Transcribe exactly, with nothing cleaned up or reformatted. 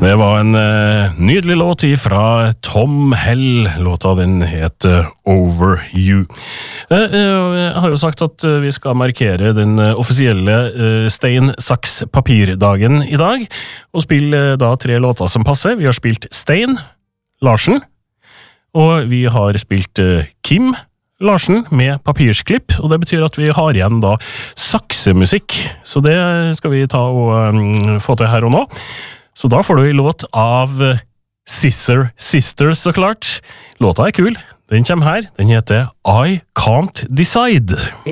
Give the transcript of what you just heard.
Det var en uh, nydelig låt fra Tom Hell. Låta den het uh, Over You. Uh, uh, jeg har jo sagt at uh, vi skal markere den uh, offisielle uh, Stein, Saks, Papir-dagen i dag, og spille uh, da tre låter som passer. Vi har spilt Stein, Larsen, og vi har spilt uh, Kim Larsen med papirsklipp, og det betyr at vi har igjen da saksemusikk. Så det skal vi ta og um, få til her og nå. Så da får du en låt av Scissor Sisters, så klart. Låta er kul. Den kommer her. Den heter I Can't Decide.